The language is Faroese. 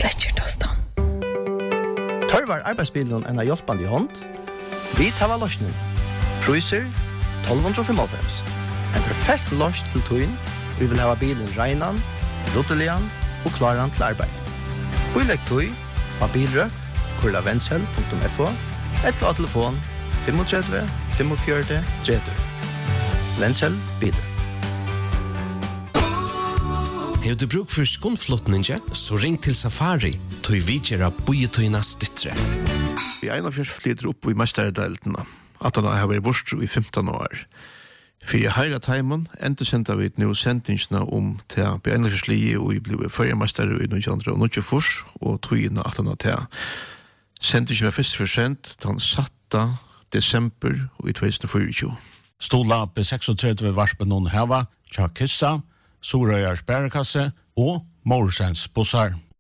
Fletcher Tostan. Tørvar arbeidsbilen en hjelpende hånd. Vi tar løsningen. Priser 1295. En perfekt løs til tøyen. Vi vil ha bilen regnan, ruttelian og klaran til arbeid. Bilegg tøy av bilrøkt, kurlavensel.fo, eller av telefon 35 45 30. Vensel biler. Har du bruk for skånflottninge, så ring til Safari, tog vidgjera bojetøyna stittre. Vi 41 flyter opp i mesterdeltene, at han har vært bortstro i 15 år. For i høyre timen, endte vi nå sendingsene om til beegnerslige, og vi ble førjemester i 1924, og togene at han har til. Sendingsene var først for sent, den 7. desember i 2024. Stola B36 varspen noen heva, Tja Kissa, Sorøyars bærekasse og Morsens bussar.